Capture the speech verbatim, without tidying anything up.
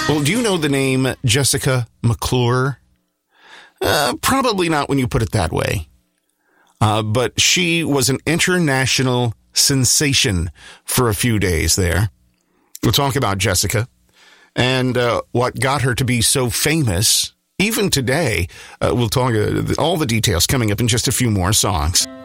Well, do you know the name Jessica McClure? Uh, probably not when you put it that way. Uh, but she was an international sensation for a few days there. We'll talk about Jessica and uh, what got her to be so famous. Even today, uh, we'll talk uh, all the details coming up in just a few more songs.